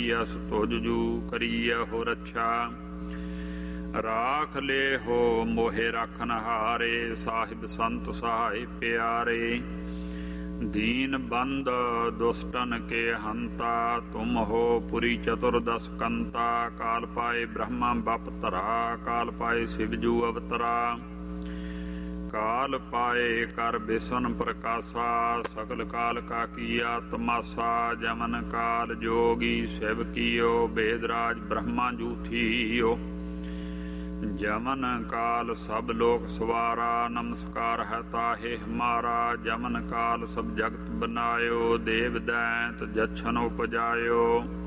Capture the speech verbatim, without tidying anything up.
ਅਸ ਤੁਜ ਜੂ ਕਰੀਐ ਹੋ ਰੱਛਾ। ਰਾਖ ਲੈ ਹੋ ਮੋਹਿ ਰਾਖਨ ਹਾਰੇ, ਸਾਹਿਬ ਸੰਤ ਸਹਾਇ ਪਿਆਰੇ। ਦੀਨ ਬੰਦ ਦੁਸ਼ਟਨ ਕੇ ਹੰਤਾ, ਤੁਮ ਹੋ ਪੁਰੀ ਚਤੁਰਦਸ ਕੰਤਾ। ਕਾਲ ਪਾਏ ਬ੍ਰਹਮਾ ਬਪ ਧਰਾ, ਕਾਲ ਪਾਏ ਸਿਵਜੂ ਅਵਤਰਾ। ਕਾਲ ਪਾਏ ਕਰ ਬਿਸਨ ਪ੍ਰਕਾਸ਼ਾ, ਸਗਲ ਕਾਲ ਕਾ ਕੀਆ ਤਮਾਸਾ। ਜਮਨ ਕਾਲ ਜੋਗੀ ਸ਼ਿਵ ਕੀਓ, ਬੇਦਰਾਜ ਬ੍ਰਹਮਾ ਜੂਠੀਓ। ਜਮਨ ਕਾਲ ਸਭ ਲੋਕ ਸਵਾਰਾ, ਨਮਸਕਾਰ ਹੈ ਤਾਹੇ ਹਮਾਰਾ। ਜਮਨ ਕਾਲ ਸਭ ਜਗਤ ਬਨਾਇਓ, ਦੇਵ ਦੈਂਤ ਜਛਨ ਉਪਜਾਇਓ।